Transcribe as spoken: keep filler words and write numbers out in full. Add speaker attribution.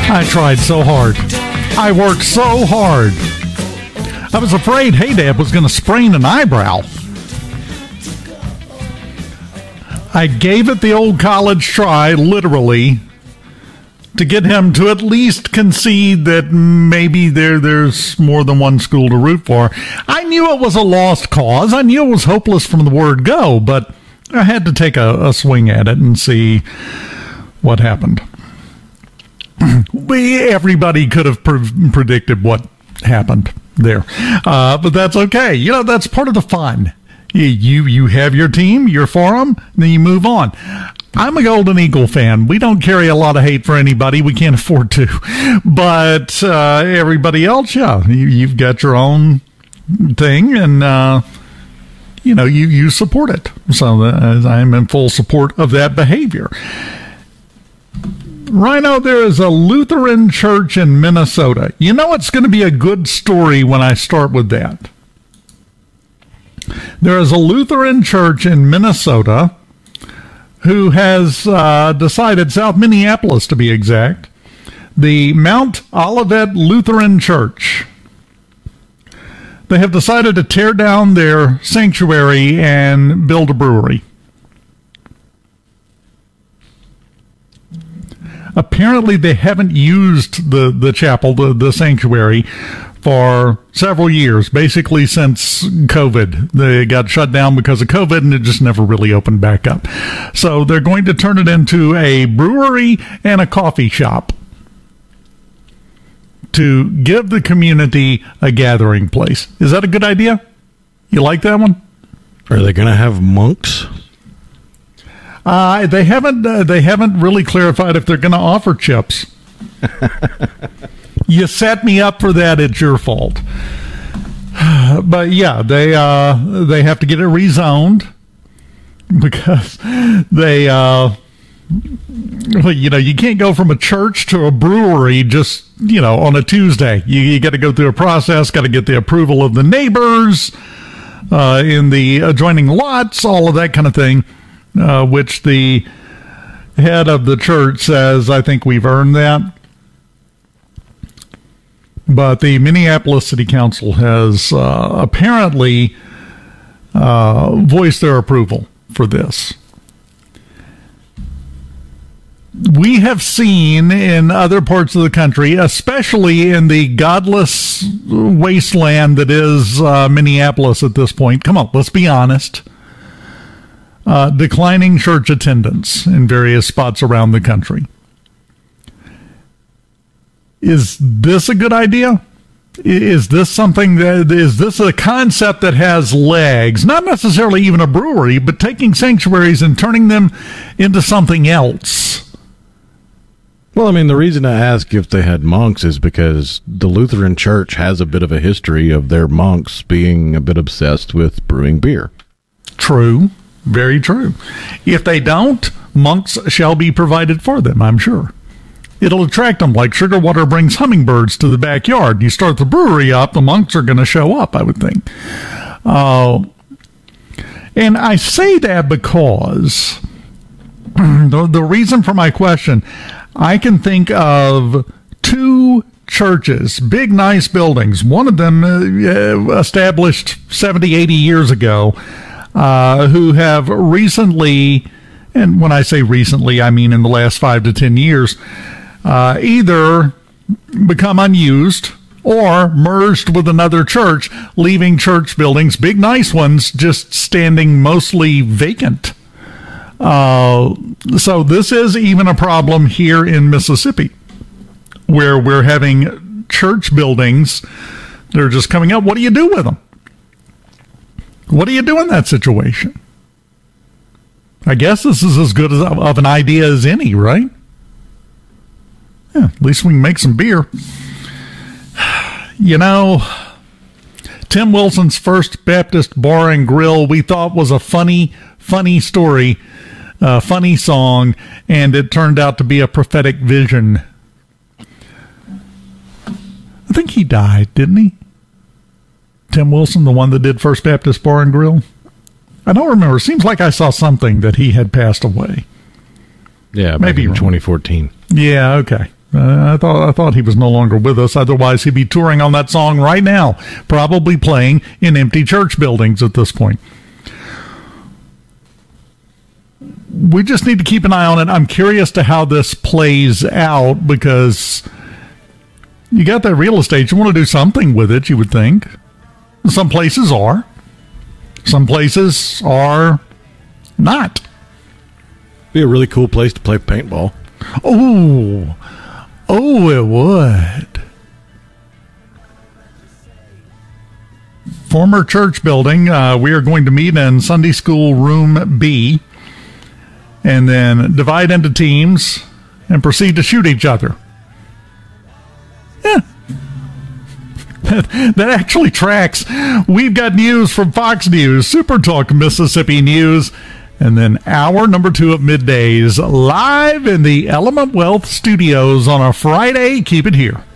Speaker 1: I tried so hard. I worked so hard. I was afraid Hey Dad was going to sprain an eyebrow. I gave it the old college try, literally, to get him to at least concede that maybe there there's more than one school to root for. I knew it was a lost cause. I knew it was hopeless from the word go, but I had to take a, a swing at it and see what happened. We, everybody could have pre- predicted what happened there, uh, but that's okay. You know, that's part of the fun. You, you you have your team, you're for them, then you move on. I'm a Golden Eagle fan. We don't carry a lot of hate for anybody. We can't afford to. But uh, everybody else, yeah, you, you've got your own thing, and uh, you know you you support it. So uh, I'm in full support of that behavior. Rhino, there is a Lutheran church in Minnesota. You know it's going to be a good story when I start with that. There is a Lutheran church in Minnesota who has uh, decided, South Minneapolis to be exact, the Mount Olivet Lutheran Church. They have decided to tear down their sanctuary and build a brewery. Apparently, they haven't used the, the chapel, the, the sanctuary, for several years, basically since COVID. They got shut down because of COVID, and it just never really opened back up. So they're going to turn it into a brewery and a coffee shop to give the community a gathering place. Is that a good idea? You like that one?
Speaker 2: Are they going to have monks?
Speaker 1: Uh, they haven't. Uh, they haven't really clarified if they're going to offer chips. You set me up for that. It's your fault. But yeah, they uh, they have to get it rezoned because they, uh, you know, you can't go from a church to a brewery just, you know, on a Tuesday. You, you got to go through a process. Got to get the approval of the neighbors uh, in the adjoining lots, all of that kind of thing. Uh, which the head of the church says, I think we've earned that. But the Minneapolis City Council has uh, apparently uh, voiced their approval for this. We have seen in other parts of the country, especially in the godless wasteland that is uh, Minneapolis at this point. Come on, let's be honest. Uh, declining church attendance in various spots around the country. Is this a good idea? Is this something that, is this a concept that has legs? Not necessarily even a brewery, but taking sanctuaries and turning them into something else.
Speaker 2: Well, I mean, the reason I ask if they had monks is because the Lutheran Church has a bit of a history of their monks being a bit obsessed with brewing beer.
Speaker 1: True. Very true. If they don't, monks shall be provided for them, I'm sure. It'll attract them like sugar water brings hummingbirds to the backyard. You start the brewery up, the monks are going to show up, I would think. Uh, and I say that because the, the reason for my question, I can think of two churches, big, nice buildings. One of them uh, established seventy, eighty years ago, Uh, who have recently, and when I say recently, I mean in the last five to ten years, uh, either become unused or merged with another church, leaving church buildings, big nice ones, just standing mostly vacant. Uh, so this is even a problem here in Mississippi, where we're having church buildings that are just coming up. What do you do with them? What do you do in that situation? I guess this is as good as, of an idea as any, right? Yeah, at least we can make some beer. You know, Tim Wilson's First Baptist Bar and Grill, we thought was a funny, funny story, a funny song, and it turned out to be a prophetic vision. I think he died, didn't he? Tim Wilson, the one that did First Baptist Bar and Grill? I don't remember. It seems like I saw something that he had passed away.
Speaker 2: Yeah, maybe in twenty fourteen.
Speaker 1: Yeah, okay. Uh, I thought I thought he was no longer with us. Otherwise, he'd be touring on that song right now, probably playing in empty church buildings at this point. We just need to keep an eye on it. I'm curious to how this plays out because you got that real estate. You want to do something with it, you would think. Some places are. Some places are not.
Speaker 2: Be a really cool place to play paintball.
Speaker 1: Oh, oh, it would. Former church building. Uh, we are going to meet in Sunday School Room B and then divide into teams and proceed to shoot each other. Yeah. That, that actually tracks. We've got news from Fox News, Super Talk Mississippi News, and then hour number two at middays live in the Element Wealth Studios on a Friday. Keep it here.